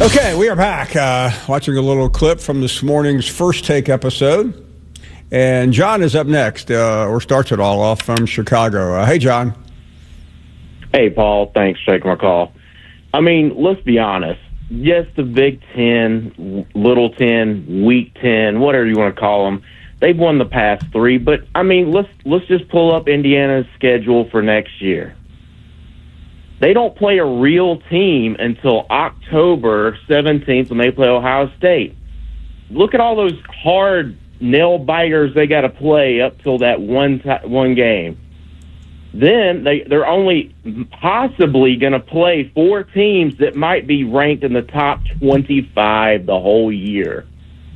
Okay, we are back. Watching a little clip from this morning's First Take episode. And John is up next, or starts it all off from Chicago. Hey, John. Hey, Paul. Thanks for taking my call. I mean, let's be honest. Yes, the Big Ten, Little 10, Week 10, whatever you want to call them, they've won the past three. But, I mean, let's just pull up Indiana's schedule for next year. They don't play a real team until October 17th when they play Ohio State. Look at all those hard nail-biters they got to play up till that one game. Then they're only possibly going to play four teams that might be ranked in the top 25 the whole year.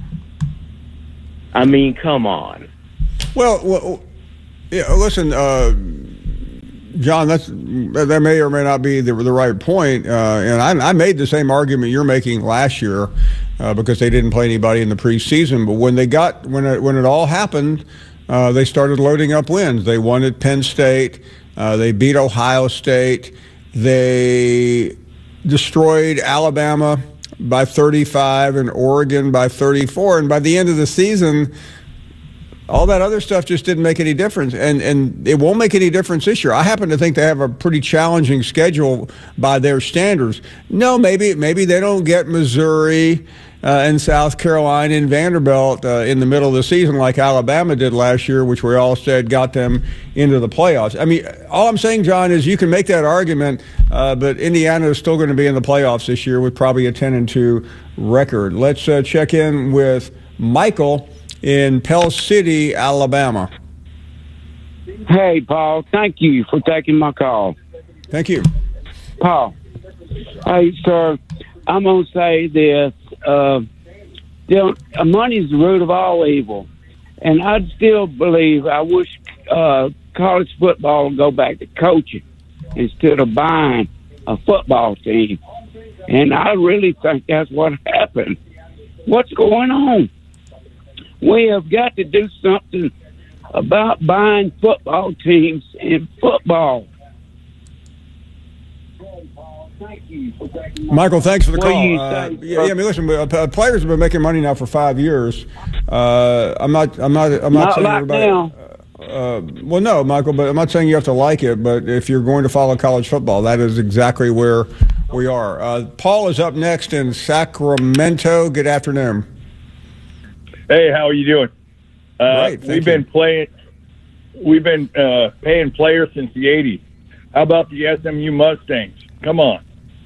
I mean, come on. Well yeah, listen, John, that may or may not be the right point. And I made the same argument you're making last year because they didn't play anybody in the preseason. But when it all happened, they started loading up wins. They won at Penn State. They beat Ohio State. They destroyed Alabama by 35 and Oregon by 34. And by the end of the season, all that other stuff just didn't make any difference, and it won't make any difference this year. I happen to think they have a pretty challenging schedule by their standards. No, maybe they don't get Missouri and South Carolina and Vanderbilt in the middle of the season like Alabama did last year, which we all said got them into the playoffs. I mean, all I'm saying, John, is you can make that argument, but Indiana is still going to be in the playoffs this year with probably a 10-2 record. Let's check in with Michael in Pell City, Alabama. Hey, Paul. Thank you for taking my call. Thank you. Paul. Hey, sir. I'm going to say this. Money's the root of all evil. And I still believe, I wish college football would go back to coaching instead of buying a football team. And I really think that's what happened. What's going on? We have got to do something about buying football teams in football. Michael, thanks for the call. I mean, listen, players have been making money now for 5 years. I'm not saying everybody. Now. Well, no, Michael, but I'm not saying you have to like it. But if you're going to follow college football, that is exactly where we are. Paul is up next in Sacramento. Good afternoon. Hey, how are you doing? Great, we've been paying players since the 80s. How about the SMU Mustangs? Come on.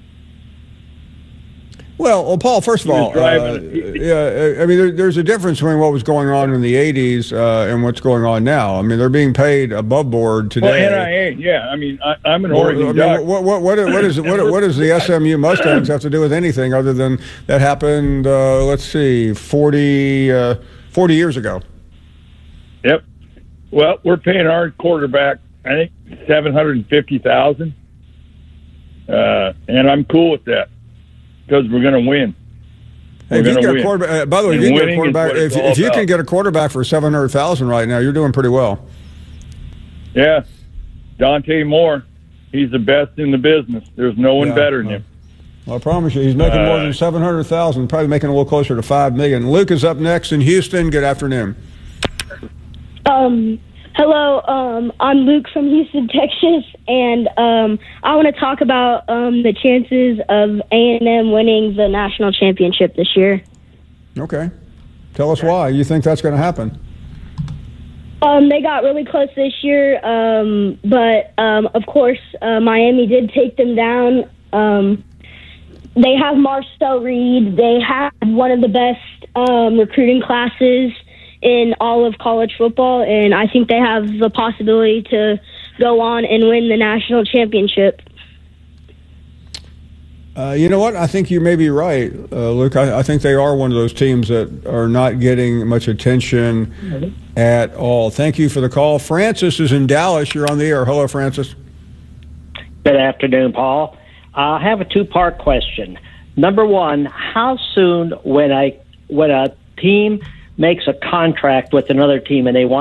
Well, Paul, first of all, I mean, there's a difference between what was going on in the 80s and what's going on now. I mean, they're being paid above board today. Well, NIA, yeah. I mean, I'm an Oregon Duck. What does the SMU Mustangs have to do with anything other than that happened, 40 years ago? Yep. Well, we're paying our quarterback, I think, $750,000. And I'm cool with that because we're going to win. Hey, if you get a quarterback, by the way, if you can get a quarterback for $700,000 right now, you're doing pretty well. Yeah, Dante Moore, he's the best in the business. There's no one better than him. Well, I promise you, he's making more than $700,000. Probably making a little closer to $5 million. Luke is up next in Houston. Good afternoon. Hello, I'm Luke from Houston, Texas, and I want to talk about the chances of A&M winning the national championship this year. Okay. Tell us why you think that's going to happen. They got really close this year, but of course, Miami did take them down. They have Marcel Reed. They have one of the best recruiting classes in all of college football, and I think they have the possibility to go on and win the national championship. You know what? I think you may be right, Luke. I think they are one of those teams that are not getting much attention at all. Thank you for the call. Francis is in Dallas. You're on the air. Hello, Francis. Good afternoon, Paul. I have a two-part question. Number one, how soon when a team makes a contract with another team and they want